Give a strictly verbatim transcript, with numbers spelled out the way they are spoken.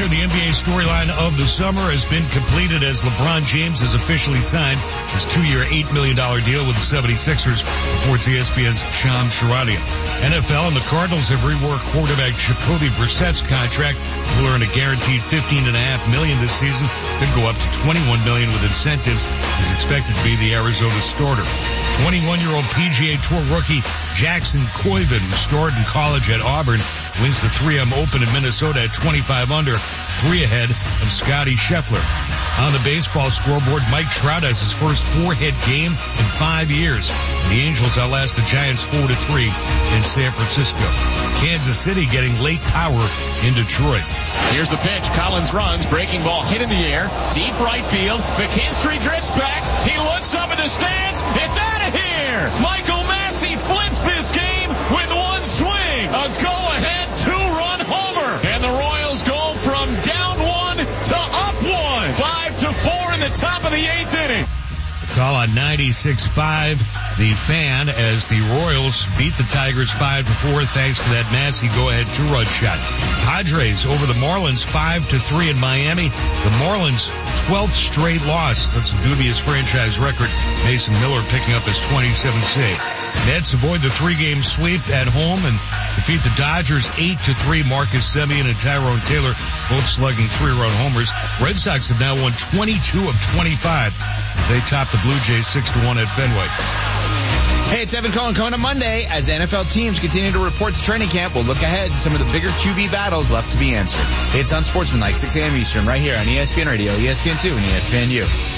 later, the N B A storyline of the summer has been completed as LeBron James has officially signed his two-year, eight million dollars deal with the seventy-sixers, reports E S P N's Shams Charania. N F L and the Cardinals have reworked quarterback Jacoby Brissett's contract. He'll earn a guaranteed fifteen point five million dollars this season. Could go up to twenty-one million dollars with incentives. He's expected to be the Arizona starter. twenty-one-year-old P G A Tour rookie Jackson Coyben, who starred in college at Auburn, wins the three M Open in Minnesota at twenty-five under, three ahead of Scotty Scheffler. On the baseball scoreboard, Mike Trout has his first four-hit game in five years. The Angels outlast the Giants four to three in San Francisco. Kansas City getting late power in Detroit. Here's the pitch. Collins runs. Breaking ball hit in the air. Deep right field. McKinstry drifts back. He looks up in the stands. It's out of here. Michael Massey flips this game with one swing. A go-ahead two-run homer. And the Royals go from down one to up one. Five to four in the top of the eighth inning. Call on ninety-six point five, The Fan, as the Royals beat the Tigers five to four thanks to that Massey go-ahead two-run shot. Padres over the Marlins five to three in Miami. The Marlins' twelfth straight loss. That's a dubious franchise record. Mason Miller picking up his twenty-seventh save. Mets avoid the three-game sweep at home and defeat the Dodgers eight to three. Marcus Semien and Tyrone Taylor both slugging three-run homers. Red Sox have now won twenty-two of twenty-five as they top the Blue Jays six to one at Fenway. Hey, it's Evan Cohen coming up Monday. As N F L teams continue to report to training camp, we'll look ahead to some of the bigger Q B battles left to be answered. It's on Sportsmanlike, six a.m. Eastern, right here on E S P N Radio, E S P N two, and E S P N U.